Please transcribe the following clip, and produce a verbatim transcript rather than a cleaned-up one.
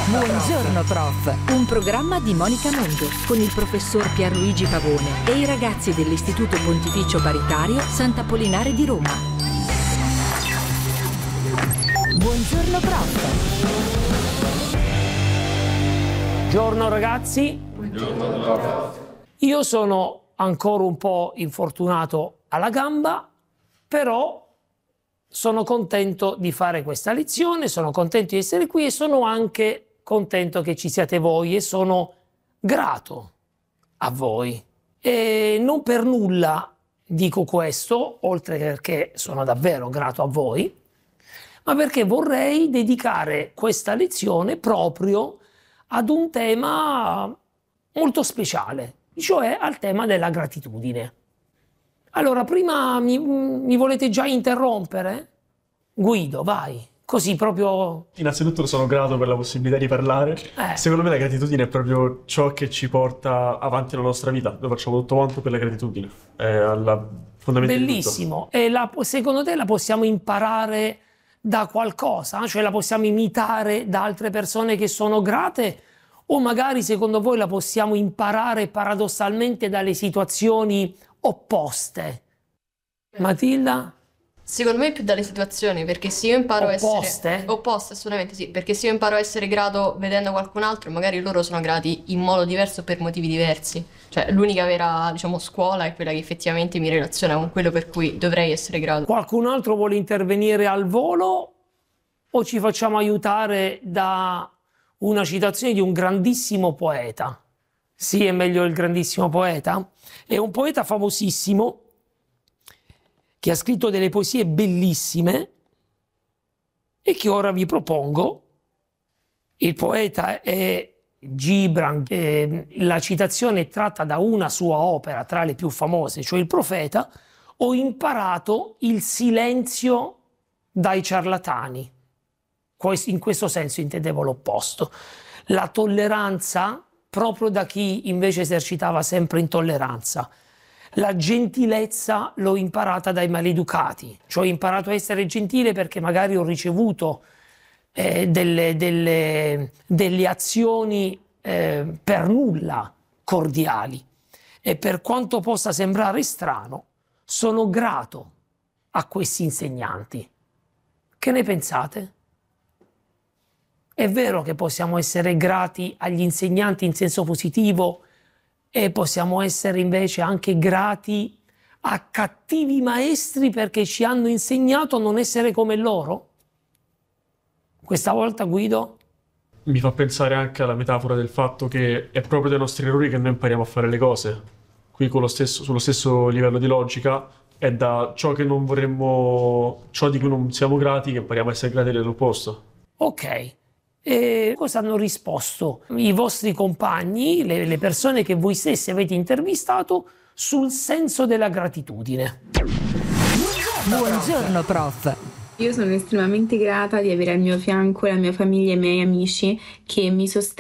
Buongiorno prof, un programma di Monica Mondo con il professor Pierluigi Pavone e i ragazzi dell'Istituto Pontificio Paritario Sant'Apollinare di Roma. Buongiorno prof. Buongiorno ragazzi. Buongiorno prof. Io sono ancora un po' infortunato alla gamba, però sono contento di fare questa lezione, sono contento di essere qui e sono anche contento che ci siate voi e sono grato a voi. E non per nulla dico questo, oltre perché sono davvero grato a voi, ma perché vorrei dedicare questa lezione proprio ad un tema molto speciale, cioè al tema della gratitudine. Allora, prima mi, mi volete già interrompere? Guido, vai. Così proprio... Innanzitutto sono grato per la possibilità di parlare. Eh. Secondo me la gratitudine è proprio ciò che ci porta avanti nella nostra vita. Noi facciamo tutto quanto per la gratitudine. È la fondamentale. Bellissimo. E la, secondo te la possiamo imparare da qualcosa? Cioè la possiamo imitare da altre persone che sono grate? O magari secondo voi la possiamo imparare paradossalmente dalle situazioni opposte? Matilda? Secondo me più dalle situazioni, perché se io imparo a Opposte? essere... Opposte, assolutamente sì, perché se io imparo a essere grato vedendo qualcun altro, magari loro sono grati in modo diverso per motivi diversi. Cioè l'unica vera, diciamo, scuola è quella che effettivamente mi relaziona con quello per cui dovrei essere grato. Qualcun altro vuole intervenire al volo o ci facciamo aiutare da una citazione di un grandissimo poeta? Sì, è meglio il grandissimo poeta? È un poeta famosissimo che ha scritto delle poesie bellissime e che ora vi propongo. Il poeta è Gibran, eh, la citazione è tratta da una sua opera tra le più famose, cioè Il Profeta. Ho imparato il silenzio dai ciarlatani. In questo senso intendevo l'opposto. La tolleranza proprio da chi invece esercitava sempre intolleranza. La gentilezza l'ho imparata dai maleducati, cioè ho imparato a essere gentile perché magari ho ricevuto eh, delle, delle, delle azioni eh, per nulla cordiali e per quanto possa sembrare strano, sono grato a questi insegnanti. Che ne pensate? È vero che possiamo essere grati agli insegnanti in senso positivo e possiamo essere invece anche grati a cattivi maestri perché ci hanno insegnato a non essere come loro? Questa volta, Guido? Mi fa pensare anche alla metafora del fatto che è proprio dai nostri errori che noi impariamo a fare le cose. Qui con lo stesso, sullo stesso livello di logica è da ciò che non vorremmo, ciò di cui non siamo grati, che impariamo a essere grati all'opposto. Ok. E cosa hanno risposto i vostri compagni, le, le persone che voi stessi avete intervistato sul senso della gratitudine? Buongiorno prof. Io sono estremamente grata di avere al mio fianco la mia famiglia e i miei amici che mi sostengono